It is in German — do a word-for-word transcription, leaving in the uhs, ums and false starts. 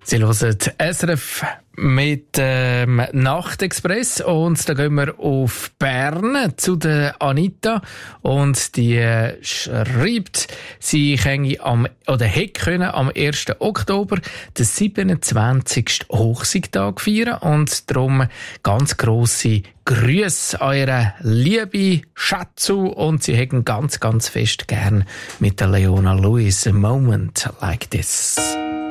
Sie hören S R F mit dem ähm, Nachtexpress und da gehen wir auf Bern zu der Anita und die äh, schreibt, sie könne am, oder hätte können am ersten Oktober den siebenundzwanzigsten Hochsiegtag feiern und darum ganz grosse Grüße an ihre liebe Schatzu und sie hätten ganz, ganz fest gern mit der Leona Lewis a Moment Like This.